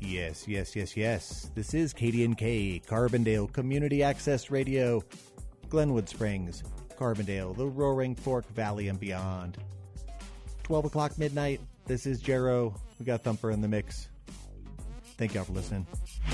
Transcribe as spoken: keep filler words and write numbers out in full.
Yes, yes, yes, yes. This is K D N K, Carbondale Community Access Radio, Glenwood Springs, Carbondale, the Roaring Fork Valley and beyond. twelve o'clock midnight. This is Jero. We got Thumper in the mix. Thank y'all for listening.